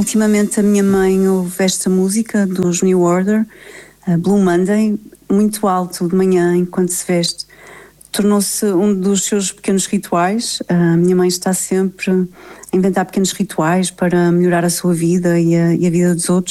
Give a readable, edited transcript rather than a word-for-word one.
Ultimamente a minha mãe ouve esta música dos New Order, Blue Monday, muito alto de manhã enquanto se veste. Tornou-se um dos seus pequenos rituais. A minha mãe está sempre a inventar pequenos rituais para melhorar a sua vida e a vida dos outros.